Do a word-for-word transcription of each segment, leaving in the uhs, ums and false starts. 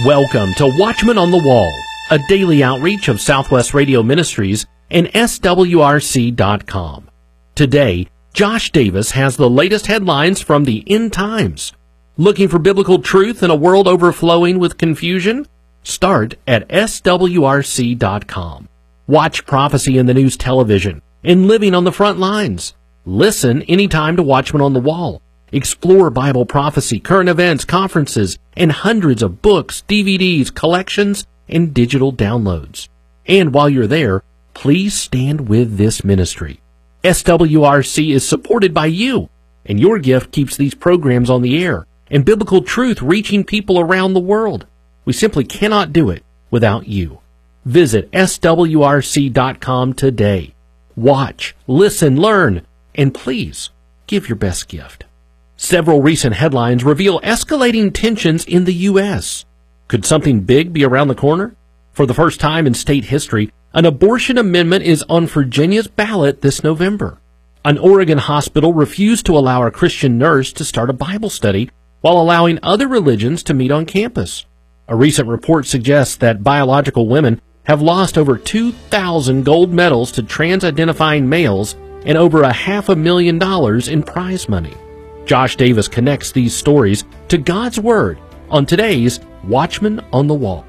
Welcome to Watchman on the Wall, a daily outreach of Southwest Radio Ministries and S W R C dot com. Today, Josh Davis has the latest headlines from the end times. Looking for biblical truth in a world overflowing with confusion? Start at S W R C dot com. Watch prophecy in the news television and living on the front lines. Listen anytime to Watchman on the Wall. Explore Bible prophecy, current events, conferences, and hundreds of books, D V Ds, collections, and digital downloads. And while you're there, please stand with this ministry. S W R C is supported by you, and your gift keeps these programs on the air and biblical truth reaching people around the world. We simply cannot do it without you. Visit S W R C dot com today. Watch, listen, learn, and please give your best gift. Several recent headlines reveal escalating tensions in the U S Could something big be around the corner? For the first time in state history, an abortion amendment is on Virginia's ballot this November. An Oregon hospital refused to allow a Christian nurse to start a Bible study while allowing other religions to meet on campus. A recent report suggests that biological women have lost over two thousand gold medals to trans-identifying males and over a half a million dollars in prize money. Josh Davis connects these stories to God's Word on today's Watchman on the Wall.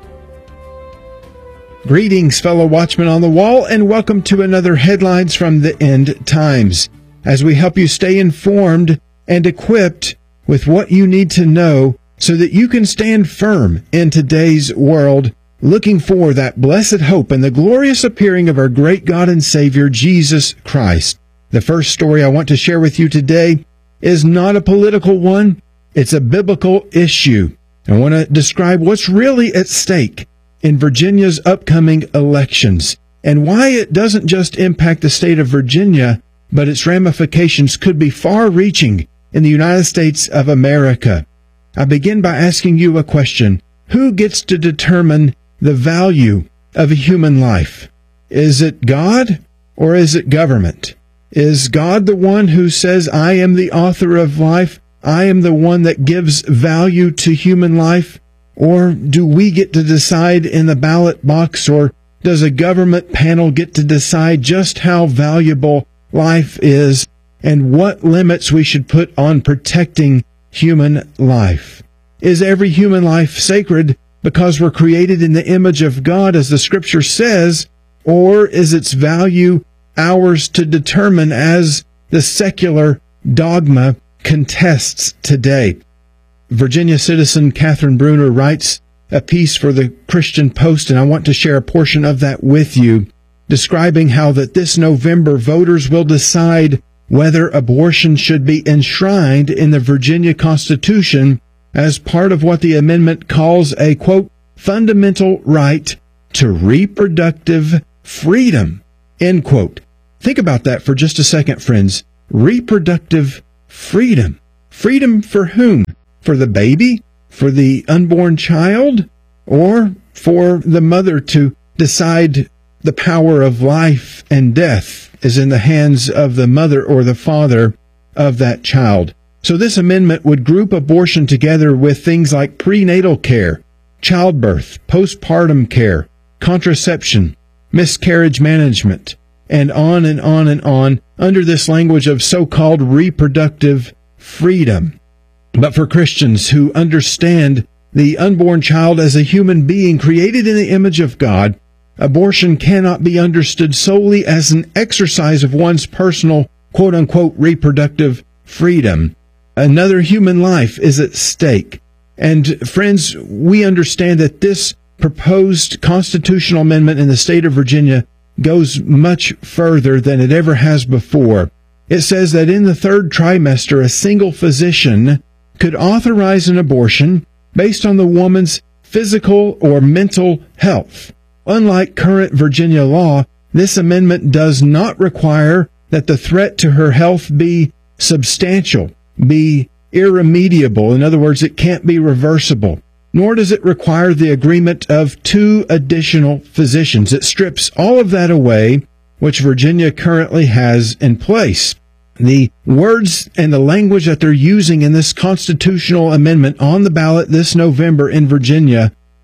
Greetings, fellow Watchmen on the Wall, and welcome to another Headlines from the End Times, as we help you stay informed and equipped with what you need to know so that you can stand firm in today's world, looking for that blessed hope and the glorious appearing of our great God and Savior, Jesus Christ. The first story I want to share with you today is not a political one. It's a biblical issue. I want to describe what's really at stake in Virginia's upcoming elections and why it doesn't just impact the state of Virginia, but its ramifications could be far-reaching in the United States of America. I begin by asking you a question. Who gets to determine the value of a human life? Is it God or is it government? Is God the one who says, I am the author of life, I am the one that gives value to human life? Or do we get to decide in the ballot box, or does a government panel get to decide just how valuable life is and what limits we should put on protecting human life? Is every human life sacred because we're created in the image of God, as the Scripture says, or is its value ours to determine as the secular dogma contests today? Virginia citizen Catherine Bruner writes a piece for the Christian Post, and I want to share a portion of that with you, describing how that this November voters will decide whether abortion should be enshrined in the Virginia Constitution as part of what the amendment calls a, quote, fundamental right to reproductive freedom, end quote. Think about that for just a second, friends. Reproductive freedom. Freedom for whom? For the baby? For the unborn child? Or for the mother to decide the power of life and death is in the hands of the mother or the father of that child? So this amendment would group abortion together with things like prenatal care, childbirth, postpartum care, contraception, miscarriage management, and on and on and on under this language of so-called reproductive freedom. But for Christians who understand the unborn child as a human being created in the image of God, abortion cannot be understood solely as an exercise of one's personal, quote-unquote, reproductive freedom. Another human life is at stake. And friends, we understand that this proposed constitutional amendment in the state of Virginia goes much further than it ever has before. It says that in the third trimester, a single physician could authorize an abortion based on the woman's physical or mental health. Unlike current Virginia law, this amendment does not require that the threat to her health be substantial, be irremediable. In other words, it can't be reversible. Nor does it require the agreement of two additional physicians. It strips all of that away, which Virginia currently has in place. The words and the language that they're using in this constitutional amendment on the ballot this November in Virginia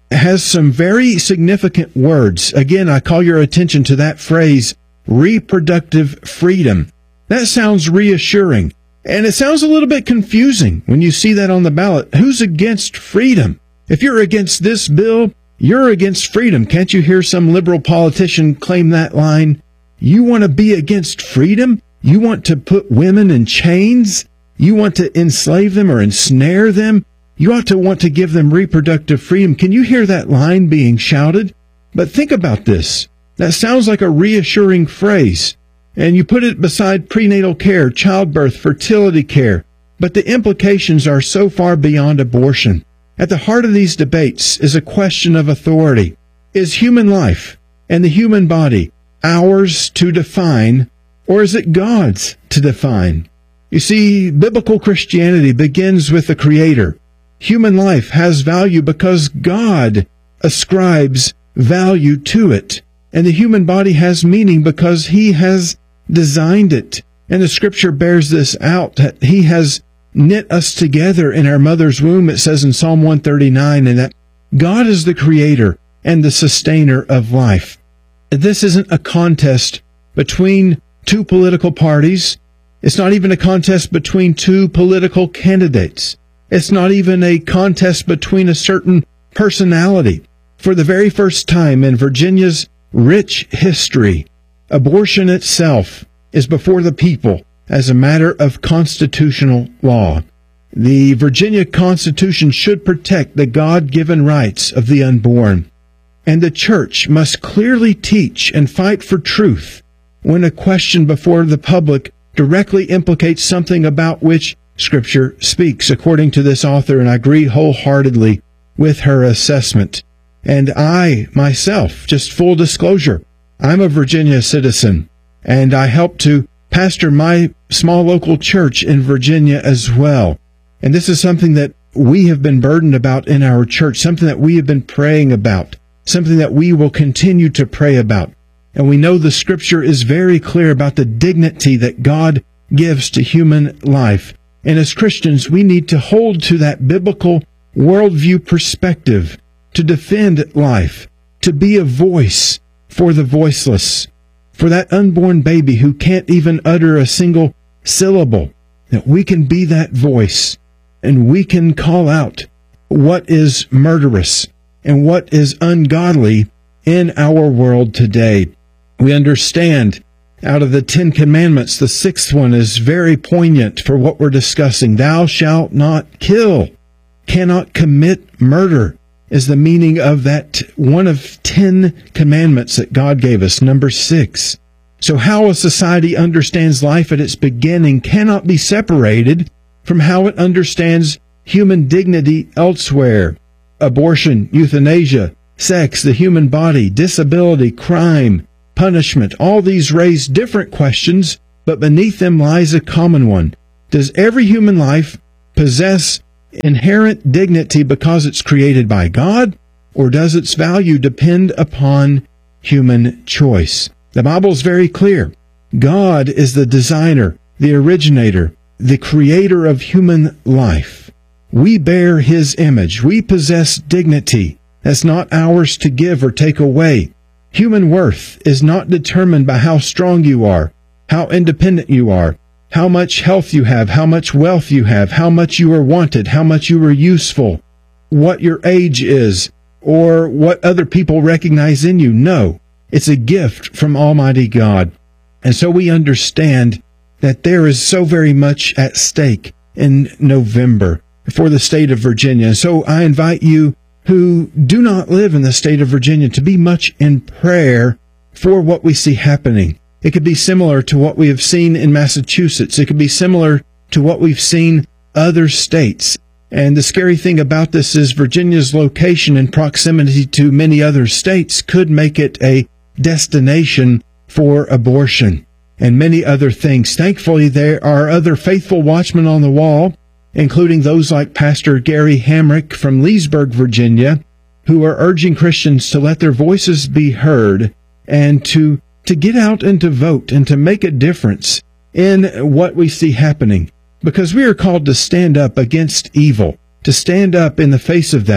has some very significant words. Again, I call your attention to that phrase, reproductive freedom. That sounds reassuring, and it sounds a little bit confusing when you see that on the ballot. Who's against freedom? If you're against this bill, you're against freedom. Can't you hear some liberal politician claim that line? You want to be against freedom? You want to put women in chains? You want to enslave them or ensnare them? You ought to want to give them reproductive freedom. Can you hear that line being shouted? But think about this. That sounds like a reassuring phrase. And you put it beside prenatal care, childbirth, fertility care. But the implications are so far beyond abortion. At the heart of these debates is a question of authority. Is human life and the human body ours to define, or is it God's to define? You see, biblical Christianity begins with the Creator. Human life has value because God ascribes value to it. And the human body has meaning because He has designed it. And the Scripture bears this out, that He has knit us together in our mother's womb, it says in Psalm one thirty-nine, and that God is the Creator and the sustainer of life. This isn't a contest between two political parties. It's not even a contest between two political candidates. It's not even a contest between a certain personality. For the very first time in Virginia's rich history, abortion itself is before the people as a matter of constitutional law. The Virginia Constitution should protect the God-given rights of the unborn. And the church must clearly teach and fight for truth when a question before the public directly implicates something about which Scripture speaks, according to this author, and I agree wholeheartedly with her assessment. And I, myself, just full disclosure, I'm a Virginia citizen, and I help to pastor my small local church in Virginia as well. And this is something that we have been burdened about in our church, something that we have been praying about, something that we will continue to pray about. And we know the Scripture is very clear about the dignity that God gives to human life. And as Christians, we need to hold to that biblical worldview perspective, to defend life, to be a voice for the voiceless, for that unborn baby who can't even utter a single syllable, that we can be that voice, and we can call out what is murderous and what is ungodly in our world today. We understand out of the Ten Commandments, the sixth one is very poignant for what we're discussing. Thou shalt not kill, cannot commit murder, is the meaning of that one of ten commandments that God gave us, number six. So how a society understands life at its beginning cannot be separated from how it understands human dignity elsewhere. Abortion, euthanasia, sex, the human body, disability, crime, punishment, all these raise different questions, but beneath them lies a common one. Does every human life possess inherent dignity because it's created by God, or does its value depend upon human choice? The Bible is very clear. God is the designer, the originator, the creator of human life. We bear His image. We possess dignity that's not ours to give or take away. Human worth is not determined by how strong you are, how independent you are, how much health you have, how much wealth you have, how much you are wanted, how much you are useful, what your age is, or what other people recognize in you. No, it's a gift from Almighty God. And so we understand that there is so very much at stake in November for the state of Virginia. And so I invite you who do not live in the state of Virginia to be much in prayer for what we see happening. It could be similar to what we have seen in Massachusetts. It could be similar to what we've seen other states. And the scary thing about this is Virginia's location and proximity to many other states could make it a destination for abortion and many other things. Thankfully, there are other faithful watchmen on the wall, including those like Pastor Gary Hamrick from Leesburg, Virginia, who are urging Christians to let their voices be heard and to, to get out and to vote and to make a difference in what we see happening. Because we are called to stand up against evil, to stand up in the face of that,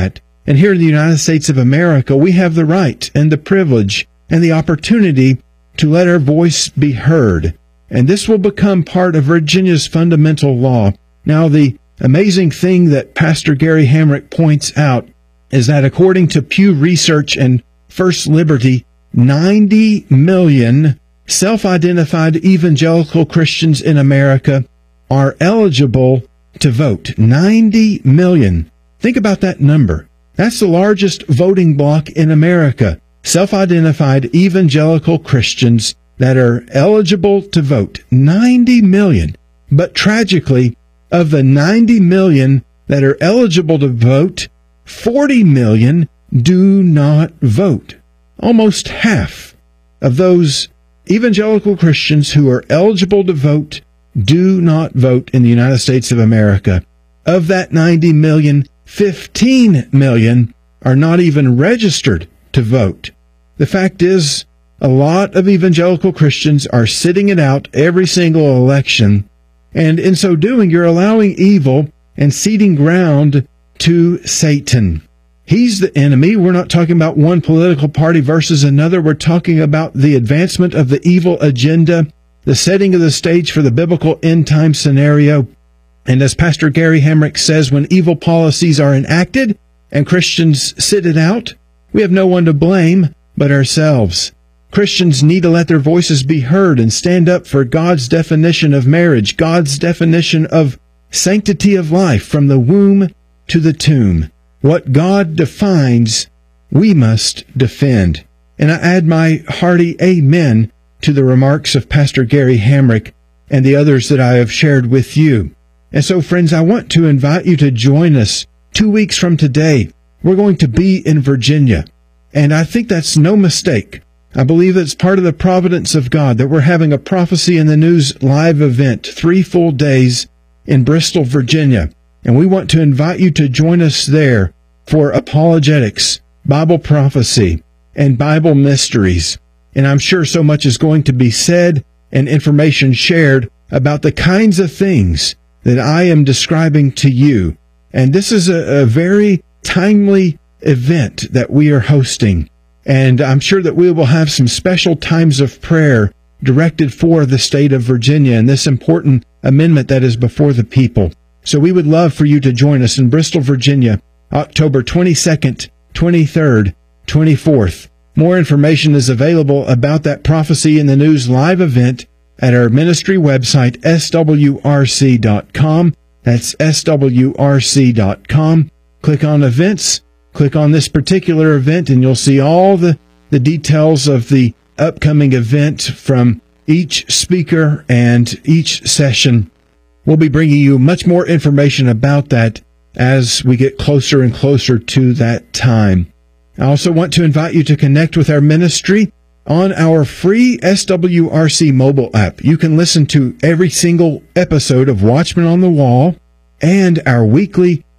And here in the United States of America, we have the right and the privilege and the opportunity to let our voice be heard. And this will become part of Virginia's fundamental law. Now, the amazing thing that Pastor Gary Hamrick points out is that according to Pew Research and First Liberty, ninety million self-identified evangelical Christians in America are eligible to vote. ninety million. Think about that number. That's the largest voting bloc in America. Self-identified evangelical Christians that are eligible to vote. ninety million. But tragically, of the ninety million that are eligible to vote, forty million do not vote. Almost half of those evangelical Christians who are eligible to vote do not vote in the United States of America. Of that ninety million, fifteen million are not even registered to vote. The fact is, a lot of evangelical Christians are sitting it out every single election, and in so doing, you're allowing evil and ceding ground to Satan. He's the enemy. We're not talking about one political party versus another. We're talking about the advancement of the evil agenda, the setting of the stage for the biblical end-time scenario. And as Pastor Gary Hamrick says, when evil policies are enacted and Christians sit it out, we have no one to blame but ourselves. Christians need to let their voices be heard and stand up for God's definition of marriage, God's definition of sanctity of life from the womb to the tomb. What God defines, we must defend. And I add my hearty amen to the remarks of Pastor Gary Hamrick and the others that I have shared with you. And so, friends, I want to invite you to join us two weeks from today. We're going to be in Virginia. And I think that's no mistake. I believe it's part of the providence of God that we're having a Prophecy in the News live event, three full days in Bristol, Virginia. And we want to invite you to join us there for apologetics, Bible prophecy, and Bible mysteries. And I'm sure so much is going to be said and information shared about the kinds of things that I am describing to you. And this is a, a very timely event that we are hosting. And I'm sure that we will have some special times of prayer directed for the state of Virginia and this important amendment that is before the people. So we would love for you to join us in Bristol, Virginia, October twenty-second, twenty-third, twenty-fourth. More information is available about that Prophecy in the News live event at our ministry website, S W R C dot com. That's S W R C dot com. Click on events, click on this particular event, and you'll see all the, the details of the upcoming event from each speaker and each session. We'll be bringing you much more information about that as we get closer and closer to that time. I also want to invite you to connect with our ministry on our free S W R C mobile app. You can listen to every single episode of Watchman on the Wall and our weekly